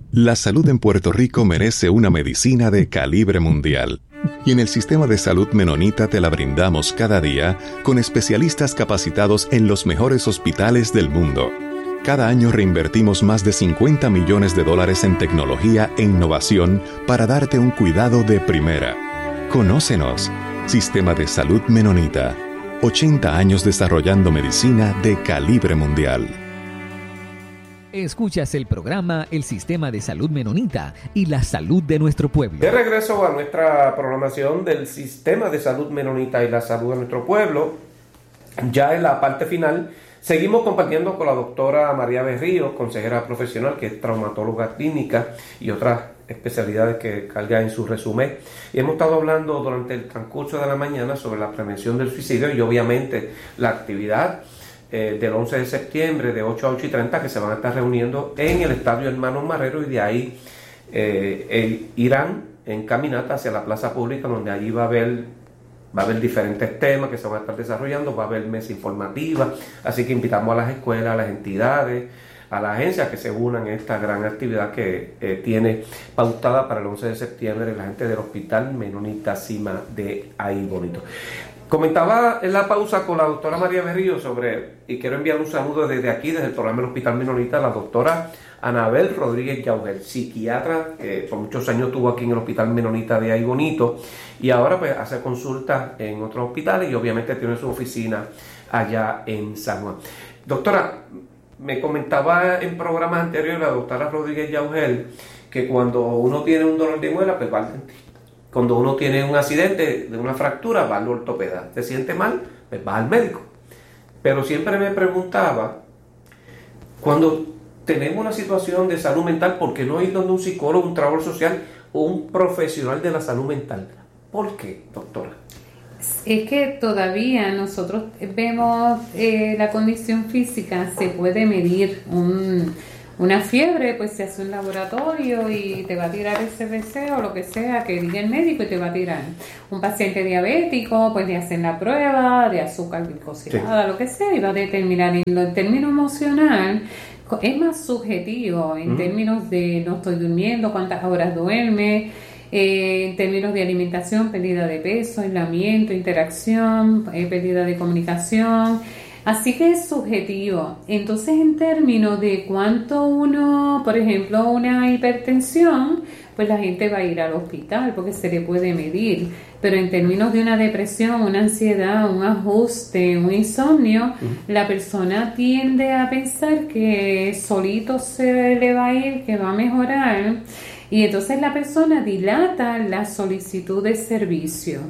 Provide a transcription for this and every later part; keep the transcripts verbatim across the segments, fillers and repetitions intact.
La salud en Puerto Rico merece una medicina de calibre mundial. Y en el Sistema de Salud Menonita te la brindamos cada día con especialistas capacitados en los mejores hospitales del mundo. Cada año reinvertimos más de cincuenta millones de dólares en tecnología e innovación para darte un cuidado de primera. Conócenos. Sistema de Salud Menonita. ochenta años desarrollando medicina de calibre mundial. Escuchas el programa El Sistema de Salud Menonita y la salud de nuestro pueblo. De regreso a nuestra programación del Sistema de Salud Menonita y la salud de nuestro pueblo, ya en la parte final, seguimos compartiendo con la doctora María Berrío, consejera profesional, que es traumatóloga clínica y otras especialidades que carga en su resumen. Y hemos estado hablando durante el transcurso de la mañana sobre la prevención del suicidio y obviamente la actividad Eh, del once de septiembre de ocho a ocho y treinta que se van a estar reuniendo en el Estadio Hermanos Marrero, y de ahí eh, el, irán en caminata hacia la plaza pública, donde allí va a haber va a haber diferentes temas que se van a estar desarrollando, va a haber mesa informativa, así que invitamos a las escuelas, a las entidades, a las agencias que se unan a esta gran actividad que eh, tiene pautada para el once de septiembre la gente del Hospital Menonita Cima de Ahí Bonito. Comentaba en la pausa con la doctora María Berrío sobre, y quiero enviar un saludo desde aquí, desde el programa del Hospital Menonita, la doctora Anabel Rodríguez Yaugel, psiquiatra que por muchos años estuvo aquí en el Hospital Menonita de Ahí Bonito y ahora pues hace consultas en otros hospitales y obviamente tiene su oficina allá en San Juan. Doctora, me comentaba en programas anteriores la doctora Rodríguez Yaugel que cuando uno tiene un dolor de muela, pues va al dentista. Cuando uno tiene un accidente de una fractura, va al ortopeda. ¿Se siente mal? Pues va al médico. Pero siempre me preguntaba, cuando tenemos una situación de salud mental, ¿por qué no ir donde un psicólogo, un trabajador social o un profesional de la salud mental? ¿Por qué, doctora? Es que todavía nosotros vemos eh, la condición física, se puede medir un... Una fiebre, pues se hace un laboratorio y te va a tirar el C B C o lo que sea que diga el médico y te va a tirar. Un paciente diabético, pues le hacen la prueba de azúcar glicosilada, sí, lo que sea, y va a determinar. En el término emocional es más subjetivo, en uh-huh. términos de no estoy durmiendo, cuántas horas duerme, eh, en términos de alimentación, pérdida de peso, aislamiento, interacción, eh, pérdida de comunicación. Así que es subjetivo. Entonces, en términos de cuánto uno, por ejemplo, una hipertensión, pues la gente va a ir al hospital porque se le puede medir. Pero en términos de una depresión, una ansiedad, un ajuste, un insomnio, uh-huh. la persona tiende a pensar que solito se le va a ir, que va a mejorar. Y entonces la persona dilata la solicitud de servicio.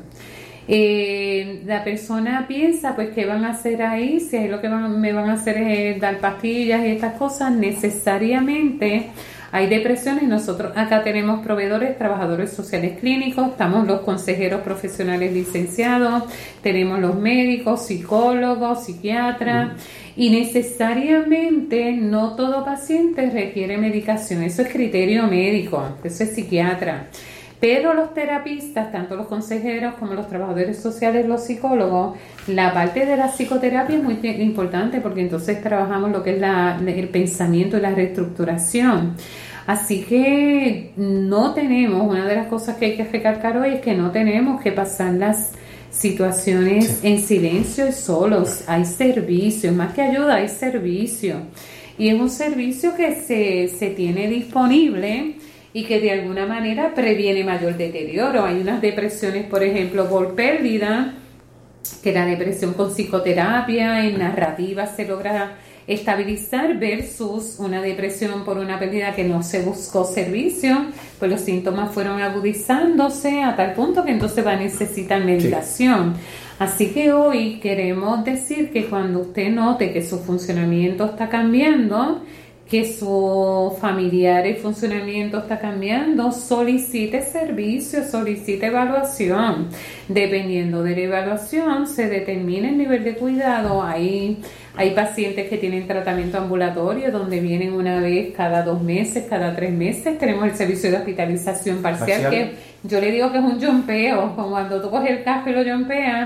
Eh, la persona piensa pues qué van a hacer ahí, si ahí lo que van, me van a hacer es dar pastillas y estas cosas. Necesariamente hay depresiones. Nosotros acá tenemos proveedores, trabajadores sociales clínicos, estamos los consejeros profesionales licenciados, tenemos los médicos, psicólogos, psiquiatras, mm. y necesariamente no todo paciente requiere medicación, eso es criterio médico, eso es psiquiatra. Pero los terapistas, tanto los consejeros como los trabajadores sociales, los psicólogos, la parte de la psicoterapia es muy importante porque entonces trabajamos lo que es la, el pensamiento y la reestructuración. Así que no tenemos, una de las cosas que hay que recalcar hoy es que no tenemos que pasar las situaciones sí. en silencio y solos. Hay servicio, más que ayuda, hay servicio. Y es un servicio que se, se tiene disponible y que de alguna manera previene mayor deterioro. Hay unas depresiones, por ejemplo, por pérdida, que la depresión con psicoterapia en narrativa se logra estabilizar versus una depresión por una pérdida que no se buscó servicio, pues los síntomas fueron agudizándose a tal punto que entonces va a necesitar medicación. Sí. Así que hoy queremos decir que cuando usted note que su funcionamiento está cambiando, que su familiar y funcionamiento está cambiando, solicite servicio, solicite evaluación. Dependiendo de la evaluación, se determina el nivel de cuidado. Hay, hay pacientes que tienen tratamiento ambulatorio, donde vienen una vez cada dos meses, cada tres meses. Tenemos el servicio de hospitalización parcial, parcial. que yo le digo que es un yompeo, como cuando tú coges el casco y lo yompeas.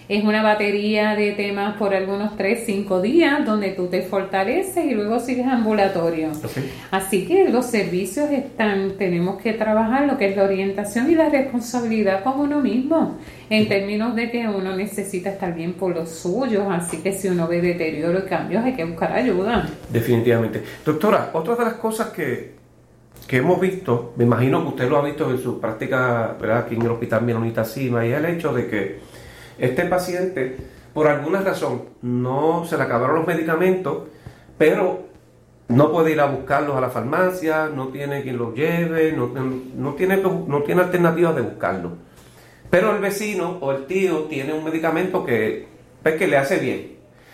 es una batería de temas por algunos tres, cinco días donde tú te fortaleces y luego sigues ambulatorio. Okay. Así que los servicios están, tenemos que trabajar lo que es la orientación y la responsabilidad con uno mismo, en términos de que uno necesita estar bien por los suyos, así que si uno ve deterioro y cambios hay que buscar ayuda. Definitivamente. Doctora, otra de las cosas que, que hemos visto, me imagino que usted lo ha visto en su práctica, ¿verdad?, aquí en el Hospital Menonita Cima, y es el hecho de que este paciente, por alguna razón, no se le acabaron los medicamentos, pero no puede ir a buscarlos a la farmacia, no tiene quien los lleve, no, no, tiene, no tiene alternativas de buscarlos. Pero el vecino o el tío tiene un medicamento que, pues, que le hace bien.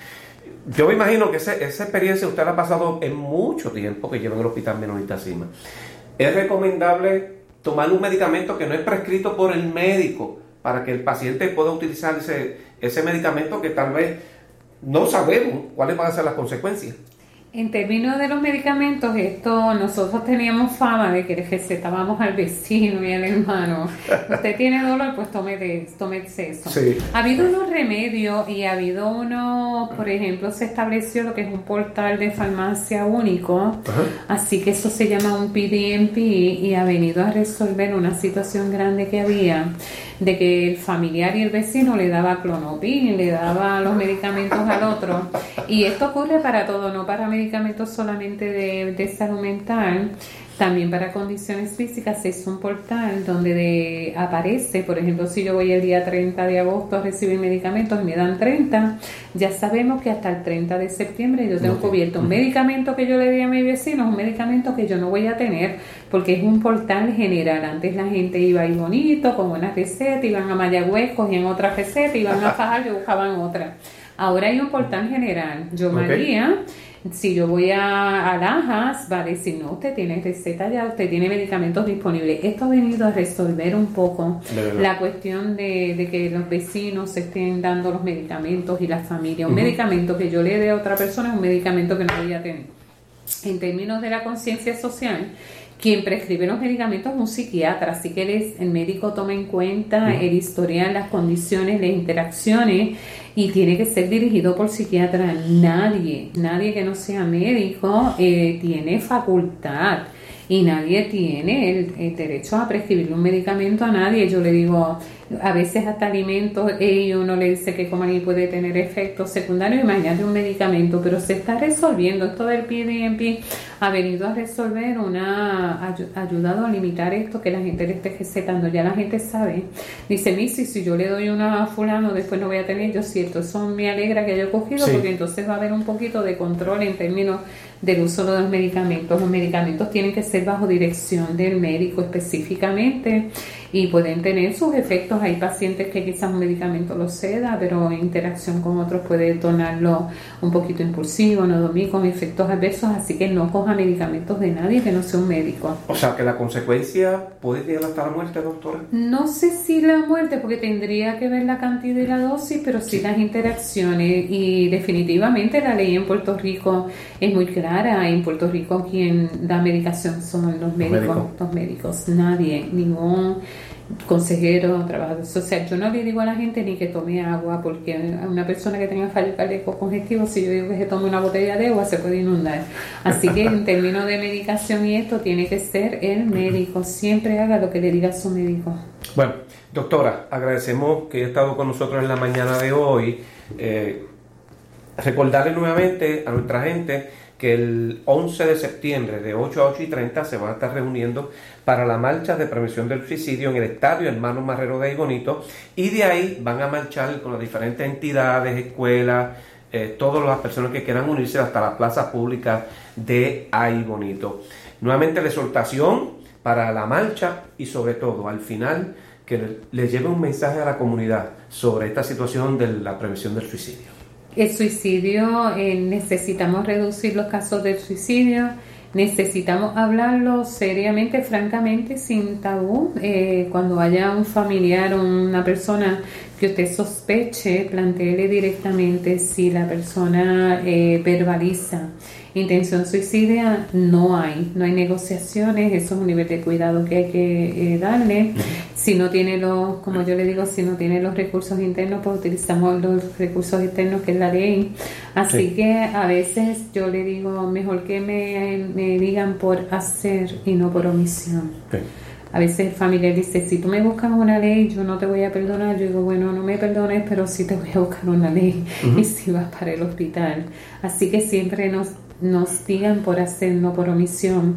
Yo me imagino que ese, esa experiencia usted la ha pasado en mucho tiempo que lleva en el Hospital Menonita Cima. Es recomendable tomar un medicamento que no es prescrito por el médico para que el paciente pueda utilizar ese, ese medicamento que tal vez no sabemos cuáles van a ser las consecuencias. En términos de los medicamentos, esto nosotros teníamos fama de que recetábamos al vecino y al hermano. Usted tiene dolor, pues tómete, tómese eso. Sí. Ha habido unos remedios y ha habido uno, por ejemplo, se estableció lo que es un portal de farmacia único. Ajá. Así que eso se llama un P D M P y ha venido a resolver una situación grande que había de que el familiar y el vecino le daba Clonopin, le daba los medicamentos al otro. Y esto ocurre para todo, no para medicamentos solamente de, de salud mental, también para condiciones físicas. Es un portal donde de, aparece, por ejemplo, si yo voy el día treinta de agosto a recibir medicamentos y me dan treinta, ya sabemos que hasta el treinta de septiembre yo tengo cubierto un medicamento que yo le di a mi vecino, un medicamento que yo no voy a tener, porque es un portal general. Antes la gente iba ahí bonito, con una receta, iban a Mayagüez, cogían otra receta, iban a Fajardo y buscaban otra. Ahora hay un portal general. Yo, okay. María, si yo voy a, a Lajas, va a decir, no, usted tiene receta ya, usted tiene medicamentos disponibles. Esto ha venido a resolver un poco la cuestión de, de que los vecinos estén dando los medicamentos y la familia. Un uh-huh. medicamento que yo le dé a otra persona es un medicamento que no voy a tener. En términos de la conciencia social, quien prescribe los medicamentos es un psiquiatra, así que el, el médico toma en cuenta uh-huh. el historial, las condiciones, las interacciones, y tiene que ser dirigido por psiquiatra. Nadie, nadie que no sea médico eh, tiene facultad y nadie tiene el, el derecho a prescribirle un medicamento a nadie. Yo le digo, a veces hasta alimentos, y uno le dice que coman y puede tener efectos secundarios. Imagínate un medicamento, pero se está resolviendo. Esto del P D M P ha venido a resolver una, ha ayudado a limitar esto, que la gente le esté recetando. Ya la gente sabe, dice, Missy, si yo le doy una a fulano, después no voy a tener yo, cierto, eso me alegra que haya cogido, sí. porque entonces va a haber un poquito de control en términos del uso de los medicamentos. Los medicamentos tienen que ser bajo dirección del médico específicamente y pueden tener sus efectos. Hay pacientes que quizás un medicamento los ceda, pero en interacción con otros puede tornarlo un poquito impulsivo, no dormir, con efectos adversos, así que no coja medicamentos de nadie que no sea un médico. O sea, que la consecuencia puede llegar hasta la muerte, doctora. No sé si la muerte, porque tendría que ver la cantidad y la dosis, pero sí, sí las interacciones, y definitivamente la ley en Puerto Rico es muy clara. En Puerto Rico quien da medicación son los médicos, médico. los médicos, nadie, ningún consejero, trabajador social. Yo no le digo a la gente ni que tome agua, porque a una persona que tenga fallo cardíaco congestivo, si yo digo que se tome una botella de agua, se puede inundar. Así que en términos de medicación y esto, tiene que ser el médico. Siempre haga lo que le diga su médico. Bueno, doctora, agradecemos que haya estado con nosotros en la mañana de hoy. Eh, recordarle nuevamente a nuestra gente que el once de septiembre de ocho a ocho y treinta se van a estar reuniendo para la marcha de prevención del suicidio en el Estadio Hermanos Marrero de Aybonito, y de ahí van a marchar con las diferentes entidades, escuelas, eh, todas las personas que quieran unirse hasta las plazas públicas de Aybonito. Nuevamente la exhortación para la marcha, y sobre todo al final que le, le lleve un mensaje a la comunidad sobre esta situación de la prevención del suicidio. El suicidio, eh, necesitamos reducir los casos del suicidio, necesitamos hablarlo seriamente, francamente, sin tabú. Eh, cuando haya un familiar o una persona que usted sospeche, plantéele directamente. Si la persona eh, verbaliza intención suicida, no hay, no hay negociaciones, eso es un nivel de cuidado que hay que eh, darle. Si no tiene los, como yo le digo, si no tiene los recursos internos, pues utilizamos los recursos externos, que es la ley. Así sí. que a veces yo le digo, mejor que me, me digan por hacer y no por omisión. Sí. A veces el familiar dice, si tú me buscas una ley, yo no te voy a perdonar. Yo digo, bueno, no me perdones, pero sí te voy a buscar una ley. Uh-huh. Y si vas para el hospital. Así que siempre nos, nos digan por hacer, no por omisión.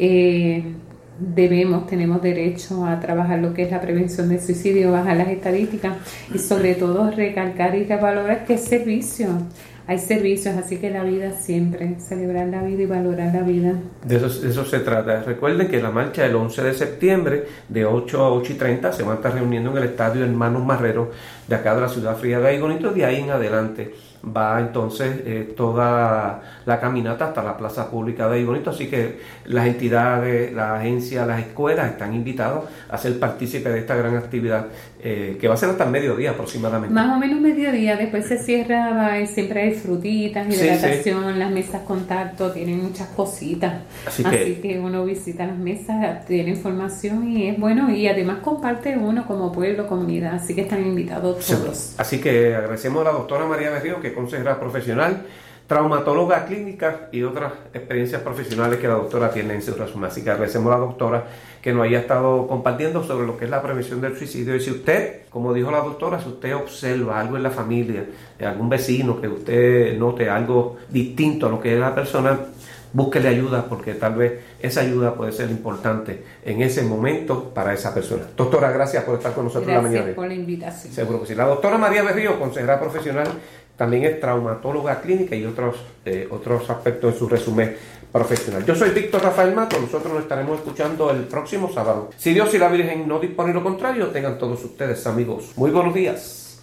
Eh, debemos, tenemos derecho a trabajar lo que es la prevención del suicidio, bajar las estadísticas y sobre todo recalcar y revalorar que es servicio. Hay servicios, así que la vida siempre, celebrar la vida y valorar la vida. De eso, de eso se trata. Recuerden que la marcha del once de septiembre, de ocho a ocho y treinta, se van a estar reuniendo en el Estadio Hermanos Marrero, de acá de la ciudad fría de Aiguonito. De ahí en adelante va entonces eh, toda la caminata hasta la plaza pública de Aiguonito, así que las entidades, las agencias, las escuelas están invitados a ser partícipes de esta gran actividad eh, que va a ser hasta el mediodía aproximadamente. Más o menos mediodía, después se cierra, va, y siempre hay frutitas, hidratación, sí, sí. Las mesas contacto tienen muchas cositas, así, así que, que uno visita las mesas, tiene información y es bueno, y además comparte uno como pueblo, comunidad, así que están invitados todos. Sí. Así que agradecemos a la doctora María Berrío, que es consejera profesional, traumatóloga clínica y otras experiencias profesionales que la doctora tiene en su resumen. Así que agradecemos a la doctora que nos haya estado compartiendo sobre lo que es la prevención del suicidio. Y si usted, como dijo la doctora, si usted observa algo en la familia, algún vecino que usted note algo distinto a lo que es la persona, búsquele ayuda, porque tal vez esa ayuda puede ser importante en ese momento para esa persona. Doctora, gracias por estar con nosotros gracias la mañana. Gracias por la invitación. Seguro que sí. La doctora María Berrío, consejera profesional, también es traumatóloga clínica y otros, eh, otros aspectos en su resumen profesional. Yo soy Víctor Rafael Mato, nosotros nos estaremos escuchando el próximo sábado. Si Dios y la Virgen no disponen lo contrario, tengan todos ustedes, amigos, muy buenos días.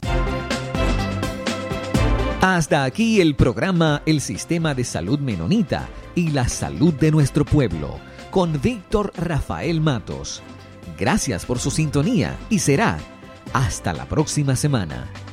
Hasta aquí el programa El Sistema de Salud Menonita y la Salud de Nuestro Pueblo, con Víctor Rafael Matos. Gracias por su sintonía y será hasta la próxima semana.